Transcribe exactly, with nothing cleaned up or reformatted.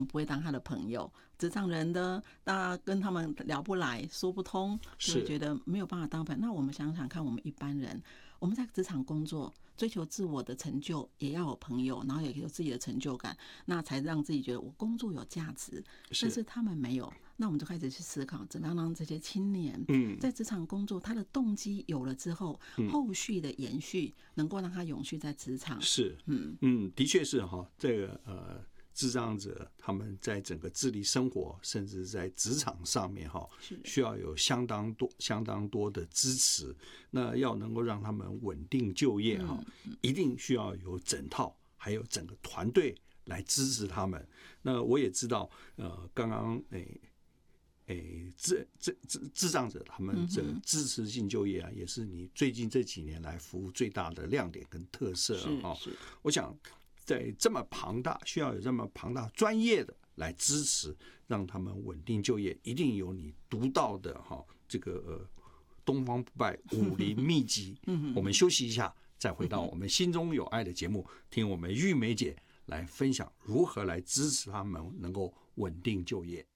不会当他的朋友。职场人的大家跟他们聊不来说不通，就会觉得没有办法当朋友。那我们想想看，我们一般人我们在职场工作追求自我的成就，也要有朋友，然后也有自己的成就感，那才让自己觉得我工作有价值。但是他们没有，那我们就开始去思考怎么样让这些青年在职场工作他的动机有了之后，后续的延续能够让他永续在职场。 是，嗯嗯，的确是哈，这个呃。智障者他们在整个自理生活，甚至在职场上面哈，需要有相当多、相当多的支持。那要能够让他们稳定就业哈，一定需要有整套，还有整个团队来支持他们。那我也知道，呃，刚刚诶诶，智智智智障者他们这支持性就业啊，也是你最近这几年来服务最大的亮点跟特色啊。我想。在这么庞大，需要有这么庞大专业的来支持，让他们稳定就业，一定有你独到的哈这个呃东方不败武林秘籍。我们休息一下，再回到我们心中有爱的节目，听我们玉梅姐来分享如何来支持他们能够稳定就业。